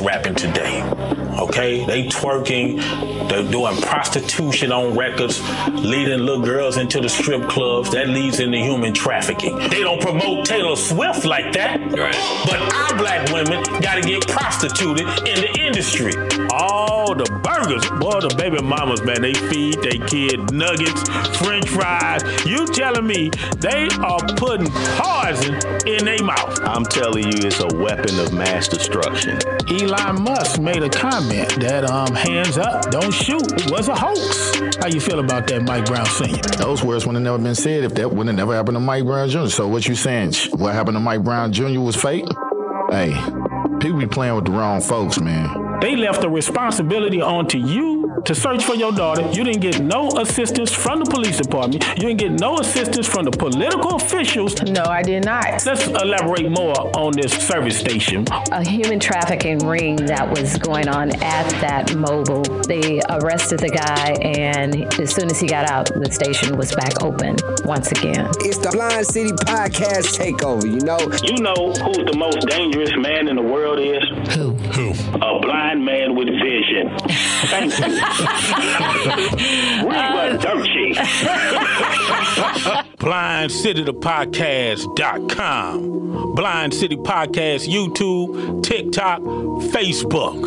rapping today. Okay? They twerking, they're doing prostitution on records, leading little girls into the strip clubs. That leads into human trafficking. They don't promote Taylor Swift like that. Right. But our black women gotta get prostituted in the industry. All the burgers, boy, the baby mamas, man, they feed their kid nuggets, french fries. You telling me they are putting poison in their mouth? I'm telling you, it's a weapon of mass destruction. Elon Musk made a comment that hands up, don't shoot, was a hoax. How you feel about that, Mike Brown Sr.? Those words would have never been said if that would have never happened to Mike Brown Jr. So what you saying? What happened to Mike Brown Jr. was fake? Hey, people be playing with the wrong folks, man. They left the responsibility onto you to search for your daughter. You didn't get no assistance from the police department. You didn't get no assistance from the political officials. No, I did not. Let's elaborate more on this service station. A human trafficking ring that was going on at that mobile. They arrested the guy, and as soon as he got out, the station was back open once again. It's the Blind City Podcast Takeover, you know. You know who the most dangerous man in the world is? Who? A blind man with vision. Thank you. Reba Dirty. BlindCityThePodcast.com. Blind City Podcast, YouTube, TikTok, Facebook.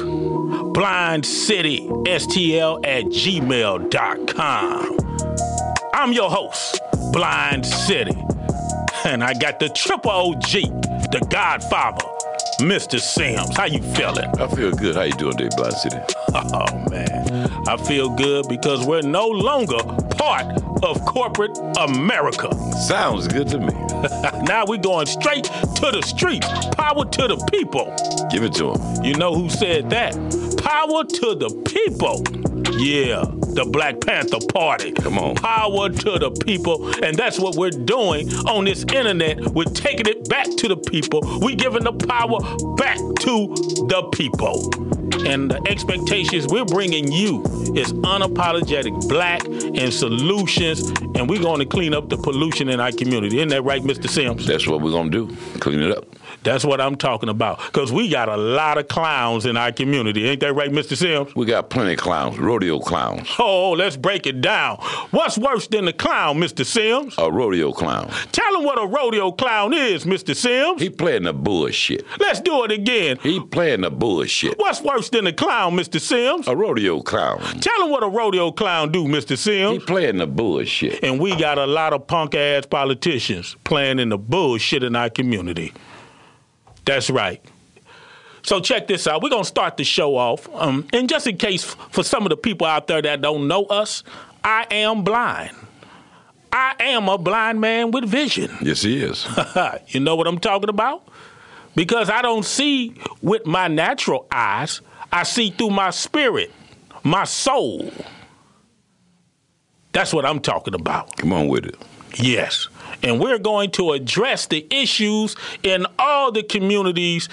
BlindCitySTL@gmail.com. I'm your host, Blind City. And I got the triple OG, the Godfather, Mr. Sims. How you feeling? I feel good. How you doing today, Blind City? Oh, man. I feel good because we're no longer part of corporate America. Sounds good to me. Now we're going straight to the streets. Power to the people. Give it to him. You know who said that? Power to the people. Yeah, the Black Panther Party. Come on. Power to the people. And that's what we're doing on this internet. We're taking it back to the people. We're giving the power back to the people. And the expectations we're bringing you is unapologetic black and solutions. And we're going to clean up the pollution in our community. Isn't that right, Mr. Sims? That's what we're going to do. Clean it up. That's what I'm talking about. Because we got a lot of clowns in our community. Ain't that right, Mr. Sims? We got plenty of clowns, rodeo clowns. Oh, let's break it down. What's worse than a clown, Mr. Sims? A rodeo clown. Tell him what a rodeo clown is, Mr. Sims. He playing the bullshit. Let's do it again. He playing the bullshit. What's worse than a clown, Mr. Sims? A rodeo clown. Tell him what a rodeo clown do, Mr. Sims. He playing the bullshit. And we got a lot of punk-ass politicians playing in the bullshit in our community. That's right. So check this out. We're going to start the show off. And just in case for some of the people out there that don't know us, I am blind. I am a blind man with vision. Yes, he is. You know what I'm talking about? Because I don't see with my natural eyes. I see through my spirit, my soul. That's what I'm talking about. Come on with it. Yes. And we're going to address the issues in all the communities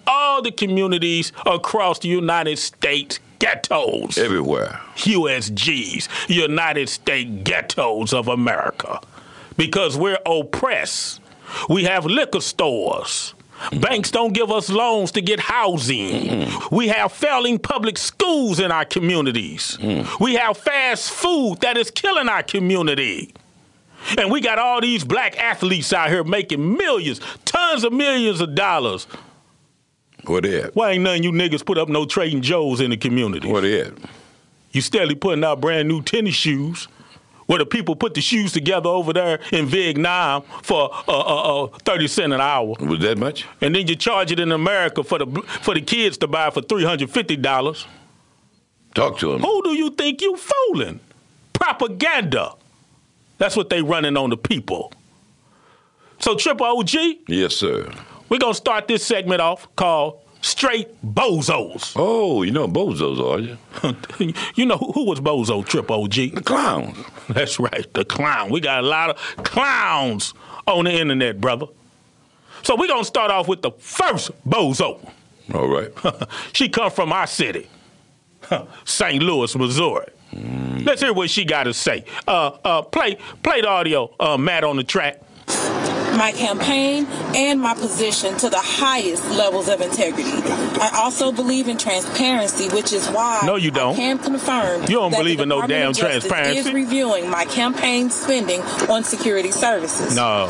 across the United States ghettos. Everywhere. USGs, United States ghettos of America. Because we're oppressed. We have liquor stores. Banks don't give us loans to get housing. We have failing public schools in our communities. We have fast food that is killing our community. And we got all these black athletes out here making millions, tons of millions of dollars. Where they at? Why ain't none of you niggas put up no Trading Joes in the community? Where they at? You steadily putting out brand new tennis shoes where the people put the shoes together over there in Vietnam for 30 cents an hour. Was that much? And then you charge it in America for the kids to buy for $350. Talk to him. Who do you think you fooling? Propaganda. That's what they running on the people. So, Triple OG? Yes, sir. We're going to start this segment off called Straight Bozos. Oh, you know bozos, are you? You know who was Bozo, Triple OG? The clown. That's right, the clown. We got a lot of clowns on the internet, brother. So we're going to start off with the first Bozo. All right. She come from our city, St. Louis, Missouri. Let's hear what she got to say. Play the audio, Matt, on the track. my campaign, and my position to the highest levels of integrity. I also believe in transparency, which is why No, you don't. I can confirm You don't that believe the in no Department damn of Justice transparency. is reviewing my campaign spending on security services. No.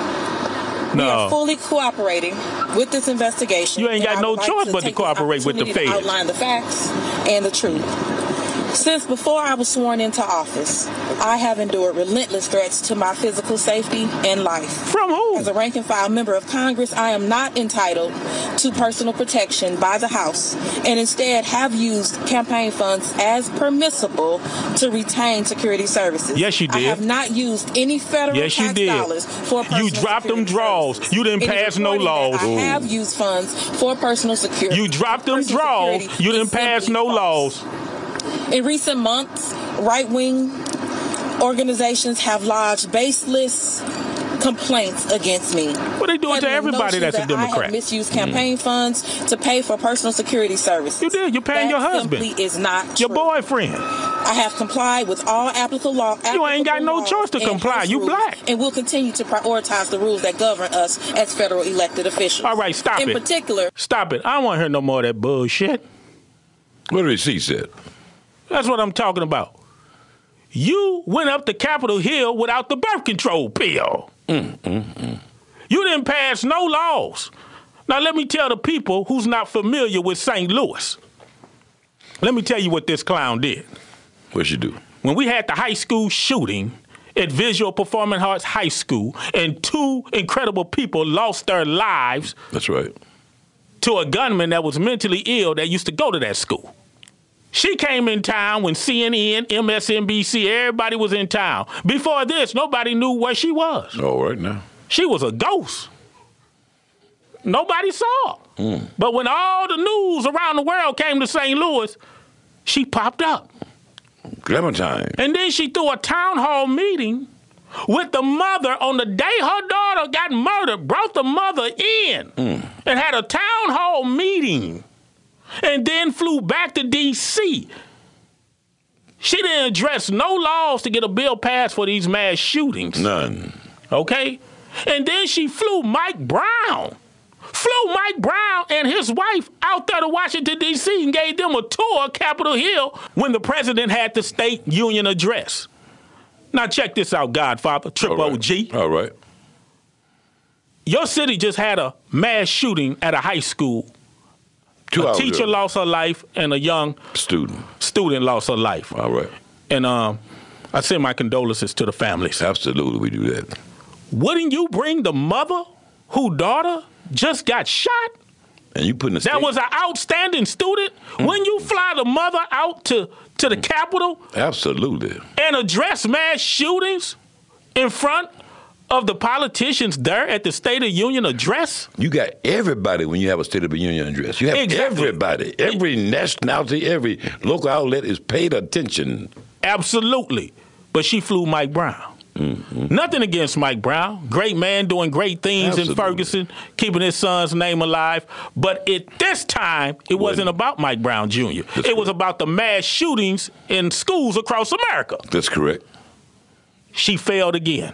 We No. are fully cooperating with this investigation. You ain't got and I no would like choice to but to take this cooperate with the opportunity to feds. Outline the facts and the truth. Since before I was sworn into office, I have endured relentless threats to my physical safety and life. From who? As a rank and file member of Congress, I am not entitled to personal protection by the House and instead have used campaign funds as permissible to retain security services. Yes, you did. I have not used any federal Yes, you tax did. dollars for personal You dropped them security draws. services. You didn't It is pass no reporting that laws. I have used funds for personal security. You dropped them Personal draws. security You is didn't pass simply no false. laws. In recent months, right-wing organizations have lodged baseless complaints against me. What they doing to peddling everybody notions that's a that I Democrat? have misused campaign funds to pay for personal security services. You did. You're paying That your husband. simply is not Your true. boyfriend. I have complied with all applicable laws. You ain't got no choice to comply. You black. And will continue to prioritize the rules that govern us as federal elected officials. All right, stop In it. particular, Stop it. I don't want to hear no more of that bullshit. What did he said? That's what I'm talking about. You went up to Capitol Hill without the birth control pill. You didn't pass no laws. Now, let me tell the people who's not familiar with St. Louis. Let me tell you what this clown did. What'd you do? When we had the high school shooting at Visual Performing Arts High School, and 2 incredible people lost their lives That's right. to a gunman that was mentally ill that used to go to that school. She came in town when CNN, MSNBC, everybody was in town. Before this, nobody knew where she was. All right now. She was a ghost. Nobody saw her. But when all the news around the world came to St. Louis, she popped up. Clementine. And then she threw a town hall meeting with the mother on the day her daughter got murdered, brought the mother in and had a town hall meeting and then flew back to D.C. She didn't address no laws to get a bill passed for these mass shootings. None. Okay? And then she flew Mike Brown and his wife out there to Washington, D.C. and gave them a tour of Capitol Hill when the president had the State Union address. Now check this out, Godfather, Triple All right. OG. All right. Your city just had a mass shooting at a high school. 2 A hours teacher ago. lost her life and a young student lost her life. All right. And I send my condolences to the families. Absolutely, we do that. Wouldn't you bring the mother whose daughter just got shot? And you putting That was an outstanding student. When you fly the mother out to the Capitol Absolutely. and address mass shootings in front of the politicians there at the State of Union address? You got everybody when you have a State of the Union address. You have Exactly. everybody. Every nationality, every local outlet is paid attention. Absolutely. But she flew Mike Brown. Nothing against Mike Brown. Great man doing great things Absolutely. in Ferguson, keeping his son's name alive. But at this time, it wasn't about Mike Brown Jr. It was about the mass shootings in schools across America. That's correct. She failed again.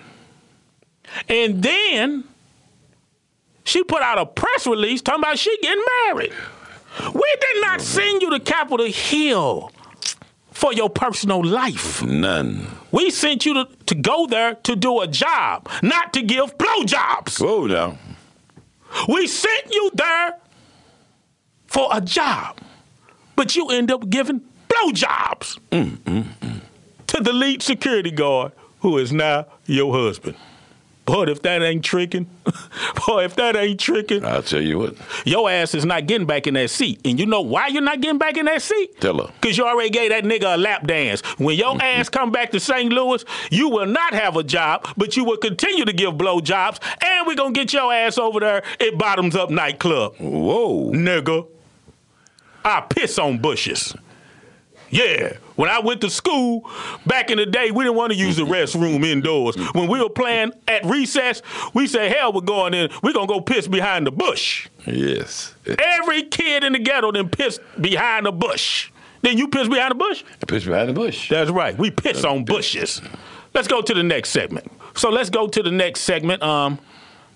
And then she put out a press release talking about she getting married. We did not send you to Capitol Hill for your personal life. None. We sent you to go there to do a job, not to give blowjobs. Whoa now. We sent you there for a job, but you end up giving blowjobs to the lead security guard, who is now your husband. Boy, if that ain't tricking, I'll tell you what. your ass is not getting back in that seat. And you know why you're not getting back in that seat? Tell her. Because you already gave that nigga a lap dance. When your ass come back to St. Louis, you will not have a job, but you will continue to give blowjobs, and we're going to get your ass over there at Bottoms Up Nightclub. Whoa. Nigga. I piss on bushes. Yeah, when I went to school back in the day, we didn't want to use the restroom indoors. When we were playing at recess, we said, hell, we're going in. We're going to go piss behind the bush. Yes. Every kid in the ghetto then pissed behind the bush. Then you piss behind the bush? I piss behind the bush. That's right. We piss on bushes. Let's go to the next segment. So let's go to the next segment.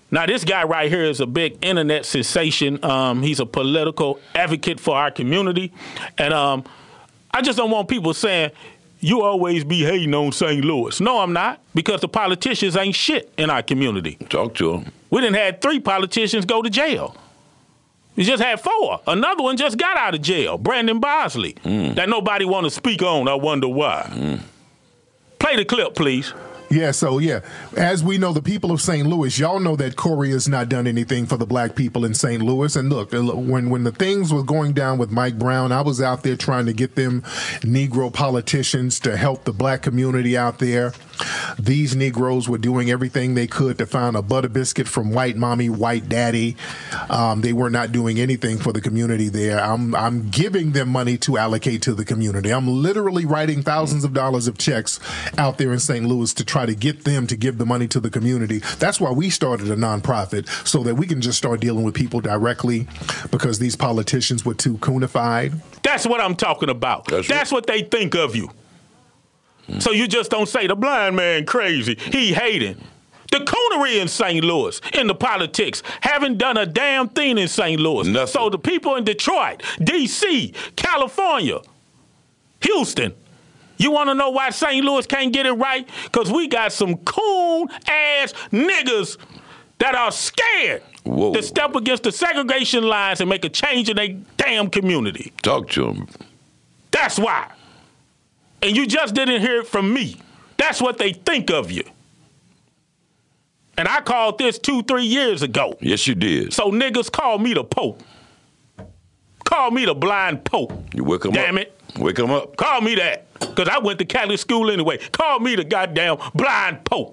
Now, this guy right here is a big internet sensation. He's a political advocate for our community. And I just don't want people saying, you always be hating on St. Louis. No, I'm not, because the politicians ain't shit in our community. Talk to them. We done had 3 politicians go to jail. We just had 4. Another one just got out of jail, Brandon Bosley, that nobody want to speak on. I wonder why. Play the clip, please. Yeah, as we know, the people of St. Louis, y'all know that Corey has not done anything for the black people in St. Louis. And look, when the things were going down with Mike Brown, I was out there trying to get them Negro politicians to help the black community out there. These Negroes were doing everything they could to find a butter biscuit from white mommy, white daddy. They were not doing anything for the community there. I'm giving them money to allocate to the community. I'm literally writing thousands of dollars of checks out there in St. Louis to try to get them to give the money to the community. That's why we started a nonprofit, so that we can just start dealing with people directly, because these politicians were too coonified. That's what I'm talking about. That's what they think of you. So you just don't say the blind man crazy. He hating. The coonery in St. Louis, in the politics, haven't done a damn thing in St. Louis. Nothing. So the people in Detroit, D.C., California, Houston, you want to know why St. Louis can't get it right? Because we got some coon-ass niggas that are scared to step against the segregation lines and make a change in their damn community. Talk to them. That's why. And you just didn't hear it from me. That's what they think of you. And I called this 2-3 years ago. Yes, you did. So niggas call me the Pope. Call me the blind Pope. You wake them up. Damn it. Wake them up. Call me that. Because I went to Catholic school anyway. Call me the goddamn blind Pope.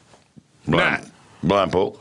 Blind Pope.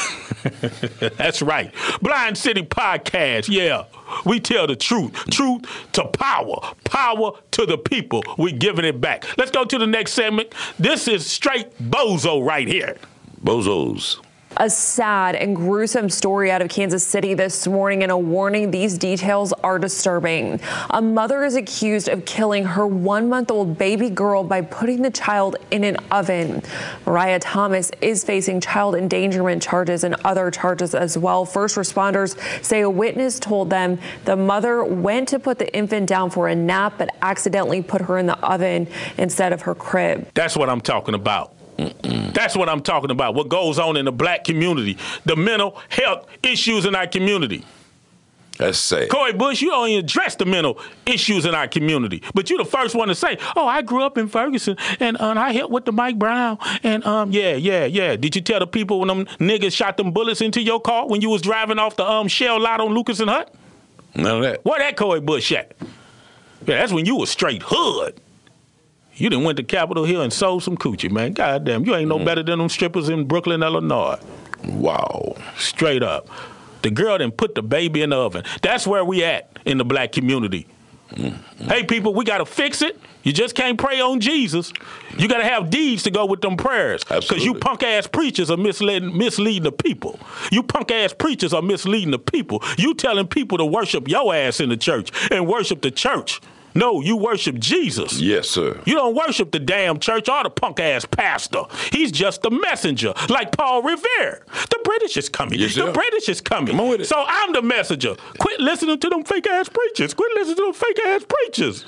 That's right. Blind City Podcast, yeah. We tell the truth. Truth to power. Power to the people. We're giving it back. Let's go to the next segment. This is straight bozo right here. Bozos. A sad and gruesome story out of Kansas City this morning, and a warning, these details are disturbing. A mother is accused of killing her 1-month-old baby girl by putting the child in an oven. Mariah Thomas is facing child endangerment charges and other charges as well. First responders say a witness told them the mother went to put the infant down for a nap but accidentally put her in the oven instead of her crib. That's what I'm talking about. That's what I'm talking about. What goes on in the black community, the mental health issues in our community. That's sad. Corey Bush, you don't even address the mental issues in our community, but you're the first one to say, "Oh, I grew up in Ferguson and I helped with the Mike Brown and yeah. Did you tell the people when them niggas shot them bullets into your car when you was driving off the Shell lot on Lucas and Hutt? None of that. Where that Corey Bush at? Yeah, that's when you was straight hood. You done went to Capitol Hill and sold some coochie, man. Goddamn, you ain't no better than them strippers in Brooklyn, Illinois. Wow. Straight up. The girl done put the baby in the oven. That's where we at in the black community. Hey, people, we got to fix it. You just can't pray on Jesus. You got to have deeds to go with them prayers. Because you punk-ass preachers are misleading the people. You punk-ass preachers are misleading the people. You telling people to worship your ass in the church and worship the church. No, you worship Jesus. Yes, sir. You don't worship the damn church or the punk-ass pastor. He's just the messenger, like Paul Revere. The British is coming. Yes, the British is coming. Come on with it. So I'm the messenger. Quit listening to them fake-ass preachers. Quit listening to them fake-ass preachers.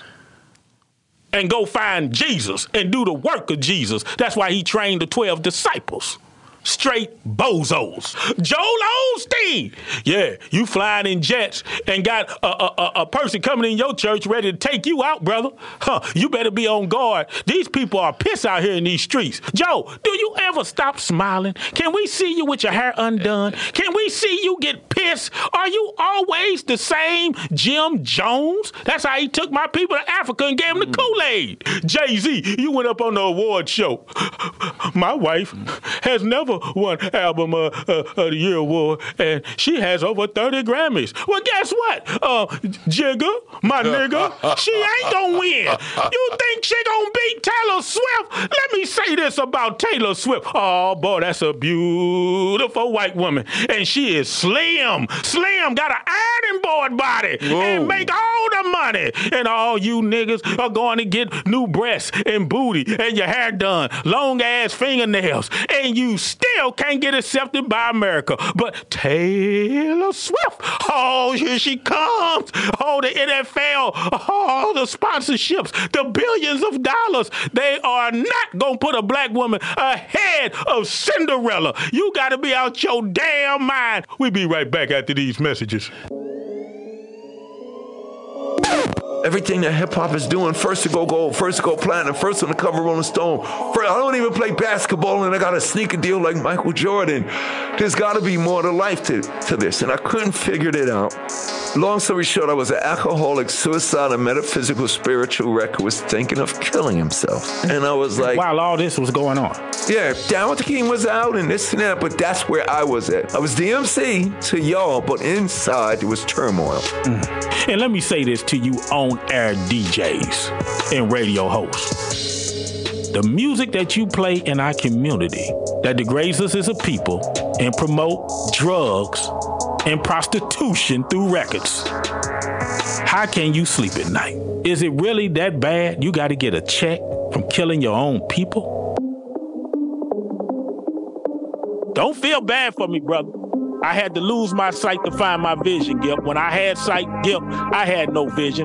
And go find Jesus and do the work of Jesus. That's why he trained the 12 disciples. Straight bozos. Joel Osteen. Yeah, you flying in jets and got a person coming in your church ready to take you out, brother. You better be on guard. These people are pissed out here in these streets. Joe, do you ever stop smiling? Can we see you with your hair undone? Can we see you get pissed? Are you always the same Jim Jones? That's how he took my people to Africa and gave them the Kool-Aid. Jay-Z, you went up on the award show. My wife has never won Album of the Year award, and she has over 30 Grammys. Well, guess what? Jigga, my nigga, she ain't gonna win. You think she gonna beat Taylor Swift? Let me say this about Taylor Swift. Oh, boy, that's a beautiful white woman, and she is slim. Slim, got an ironing board body, and make all the money. And all you niggas are going to get new breasts and booty and your hair done, long ass fingernails, and you still can't get accepted by America. But Taylor Swift, oh, here she comes. Oh, the NFL, oh, the sponsorships, the billions of dollars. They are not going to put a black woman ahead of Cinderella. You got to be out your damn mind. We'll be right back after these messages. Everything that hip-hop is doing, first to go gold, first to go platinum, first on the cover of Rolling Stone. I don't even play basketball, and I got a sneaker deal like Michael Jordan. There's got to be more to life to this, and I couldn't figure it out. Long story short, I was an alcoholic, suicidal, metaphysical, spiritual wreck who was thinking of killing himself. And I was like... While all this was going on. Yeah, Down with the King was out and this and that, but that's where I was at. I was DMC to y'all, but inside there was turmoil. And let me say this to you on-air DJs and radio hosts. The music that you play in our community that degrades us as a people and promote drugs and prostitution through records. How can you sleep at night? Is it really that bad? You got to get a check from killing your own people? Don't feel bad for me, brother. I had to lose my sight to find my vision, Gip. When I had sight, Gip, I had no vision.